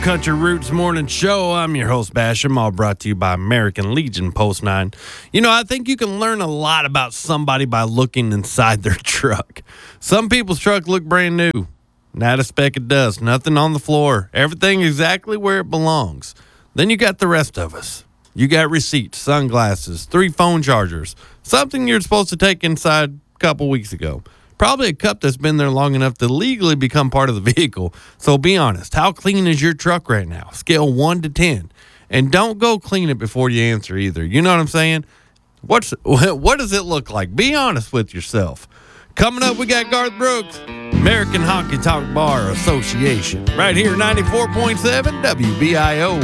Country Roots Morning Show. I'm your host, Basham, all brought to you by American Legion Post 9. You know, I think you can learn a lot about somebody by looking inside their truck. Some people's truck look brand new. Not a speck of dust, nothing on the floor, everything exactly where it belongs. Then you got the rest of us. You got receipts, sunglasses, 3 phone chargers, something you're supposed to take inside a couple weeks ago. Probably a cup that's been there long enough to legally become part of the vehicle. So be honest, how clean is your truck right now? Scale 1 to 10. And don't go clean it before you answer either. You know what I'm saying? What does it look like? Be honest with yourself. Coming up, we got Garth Brooks, American Honky Tonk Bar Association, right here, 94.7 WBIO.